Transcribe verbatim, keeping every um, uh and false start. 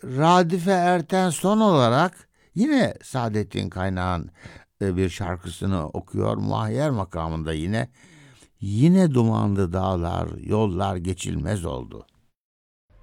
Radife Erten son olarak yine Saadettin Kaynağ'ın e, bir şarkısını okuyor. Muhayyer makamında yine. Yine dumanlı dağlar, yollar geçilmez oldu.